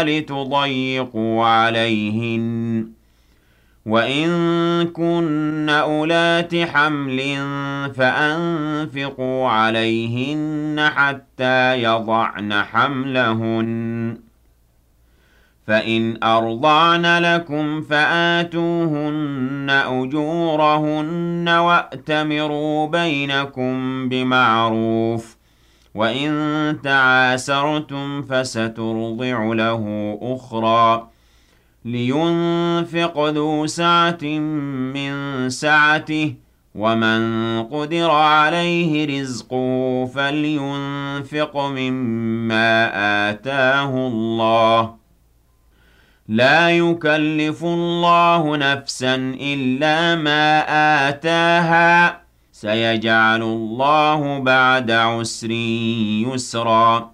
لتضيقوا عليهن وإن كن أولات حمل فأنفقوا عليهن حتى يضعن حملهن فإن أرضعن لكم فآتوهن أجورهن وأتمروا بينكم بمعروف وإن تعاسرتم فسترضع له أخرى لينفق ذو سعة من سعته ومن قدر عليه رزقه فلينفق مما آتاه الله لا يكلف الله نفسا إلا ما آتاها سيجعل الله بعد عسر يسرا